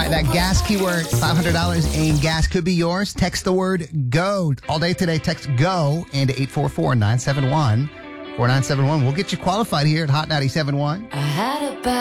right, that gas keyword, $500 in gas could be yours. Text the word GO. All day today, text GO into 844-971. 4971. We'll get you qualified here at Hot 97.1. I had a